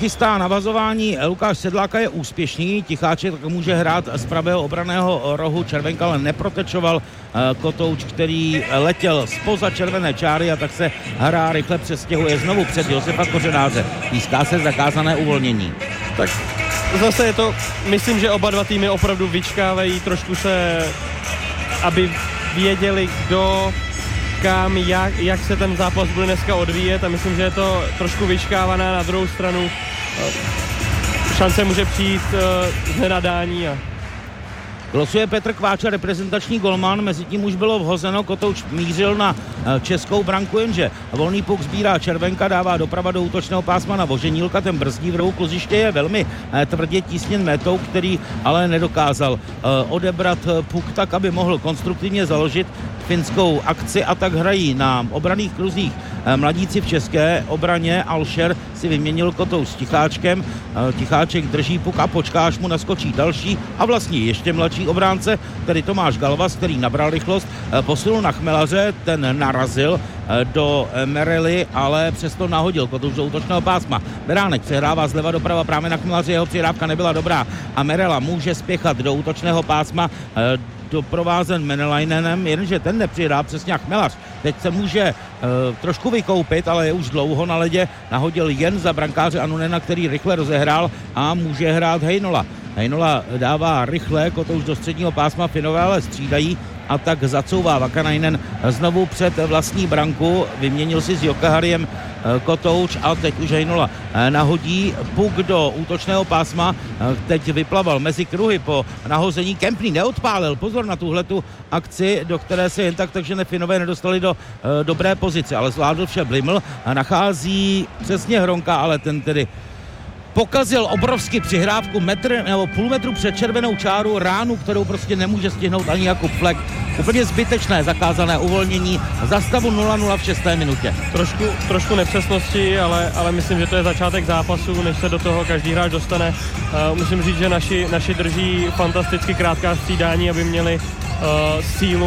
chystá navazování Lukáš Sedláka, je úspěšný, Ticháček může hrát z pravého obranného rohu, Červenka ale neprotečoval Kotouč, který letěl spoza červené čáry a tak se hra rychle přestěhuje znovu před Josefa Kořenáře. Píská se zakázané uvolnění. Tak zase je to, myslím, že oba dva týmy opravdu vyčkávají trošku se, aby věděli, kdo, kam, jak se ten zápas bude dneska odvíjet, a myslím, že je to trošku vyčkávaná. Na druhou stranu šance může přijít z nenadání. Losuje Petr Kváča, reprezentační golman, mezi tím už bylo vhozeno, Kotouč mířil na českou branku, jenže volný puk sbírá Červenka, dává doprava do útočného pásma na Voženílka, ten brzdí v rohu kluziště, je velmi tvrdě tísněn metou, který ale nedokázal odebrat puk tak, aby mohl konstruktivně založit finskou akci, a tak hrají na obranných kruzích mladíci v české obraně. Alšer si vyměnil Kotouč s Ticháčkem, Ticháček drží puk a počká, až mu naskočí další a vlastně ještě mladší obránce, tedy Tomáš Galvas, který nabral rychlost, posunul na Chmelaře, ten narazil do Merely, ale přesto nahodil Kotouč do útočného pásma. Beránek přehrává zleva doprava právě na Chmelaře, jeho přihrávka nebyla dobrá a Merela může spěchat do útočného pásma, doprovázen Menelainenem, jenže ten nepřihrá přesně jak Chmelař. Teď se může trošku vykoupit, ale je už dlouho na ledě, nahodil jen za brankáře Anunena, který rychle rozehrál a může hrát Heinola. Heinola dává rychle Kotouč do středního pásma, Finové ale střídají a tak zacouvá Vakanainen znovu před vlastní branku, vyměnil si s Jokehariem Kotouč a teď už Heinola nahodí puk do útočného pásma, teď vyplaval mezi kruhy po nahození, Kempný neodpálil, pozor na tuhletu akci, do které se jen tak, takže Finové nedostali do dobré pozice, ale zvládl vše Bliml a nachází přesně Hronka, ale ten tedy pokazil obrovsky přihrávku metr nebo půl metru před červenou čáru, ránu, kterou prostě nemůže stihnout ani Jakub Flek. Úplně zbytečné zakázané uvolnění za stavu 0-0 v 6. minutě. Trošku nepřesnosti, ale myslím, že to je začátek zápasu, než se do toho každý hráč dostane. Musím říct, že naši drží fantasticky krátká střídání, aby měli sílu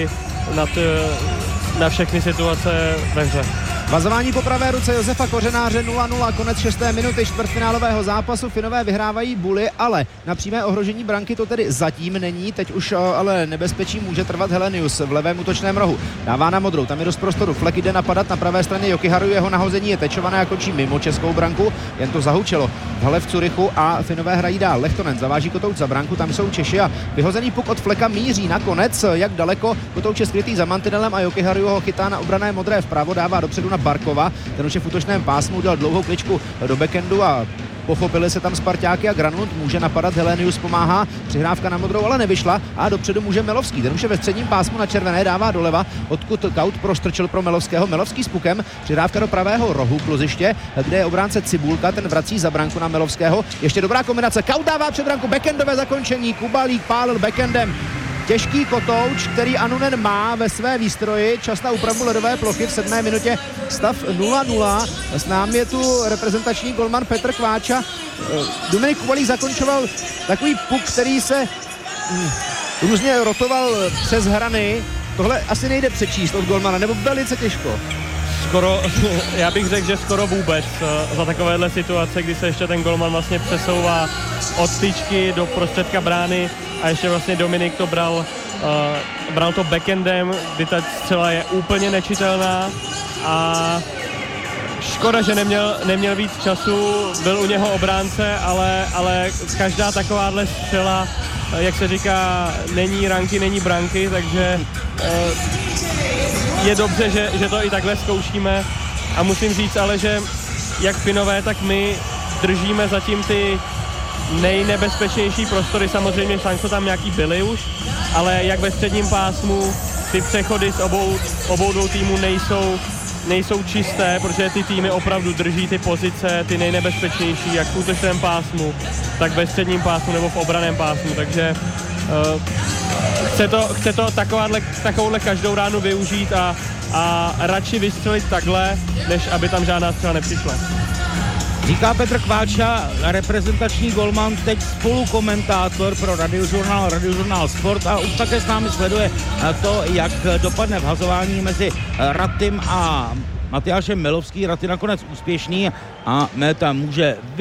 na všechny situace ve hře. Vazování po pravé ruce Josefa Kořenáře 0-0, konec 6. minuty čtvrtfinálového zápasu. Finové vyhrávají buly, ale na přímé ohrožení branky to tedy zatím není. Teď už ale nebezpečí může trvat Helenius v levém útočném rohu. Dává na modrou, tam je dost prostoru. Flek jde napadat na pravé straně Jokiharu, jeho nahození je tečované a končí mimo českou branku. Jen to zahučelo v hale v Curychu a Finové hrají dál. Lehtonen zaváží Kotouč za branku, tam jsou Češi a vyhozený puk od Fleka míří nakonec. Jak daleko, Kotouč je skrytý za mantinelem a Jokiharu ho chytá na obrané modré vpravo, dává dopředu na Barkova, ten už je v útočném pásmu, udělal dlouhou kličku do backendu a pochopili se tam Sparťáky a Granlund může napadat, Helenius pomáhá, přihrávka na modrou ale nevyšla a dopředu může Melovský, ten už je ve středním pásmu na červené, dává doleva, odkud Kaut prostrčil pro Melovského, Melovský s pukem, přihrávka do pravého rohu kluziště, kde je obránce Cibulka, ten vrací za branku na Melovského, ještě dobrá kombinace, Kaut dává před branku, backendové zakončení, Kubalík pálil backendem. Těžký Kotouč, který Anunen má ve své výstroji, čas na úpravu ledové plochy v 7. minutě, stav 0-0. S námi je tu reprezentační golman Petr Kváča. Dominik Kubalík zakončoval takový puk, který se různě rotoval přes hrany. Tohle asi nejde přečíst od golmana, nebo velice těžko. Skoro, já bych řekl, že skoro vůbec za takovéhle situace, kdy se ještě ten golman vlastně přesouvá od tyčky do prostředka brány a ještě vlastně Dominik to bral to backendem, kdy ta střela je úplně nečitelná a škoda, že neměl víc času, byl u něho obránce, ale každá takováhle střela, jak se říká, není ranky, není branky, takže je dobře, že to i takhle zkoušíme a musím říct ale, že jak Finové, tak my držíme zatím ty nejnebezpečnější prostory, samozřejmě šance tam nějaký byly už, ale jak ve středním pásmu ty přechody z obou dvou týmů nejsou čisté, protože ty týmy opravdu drží ty pozice, ty nejnebezpečnější, jak v útočném pásmu, tak ve středním pásmu nebo v obraném pásmu, takže chce to takovouhle každou ránu využít a radši vystřelit takhle, než aby tam žádná střela nepřišla. Říká Petr Kváča, reprezentační golman, teď spolukomentátor pro Radiožurnál Sport a už také s námi sleduje to, jak dopadne vhazování mezi Ratym a Matyášem Melovský. Raty nakonec úspěšný a Meta může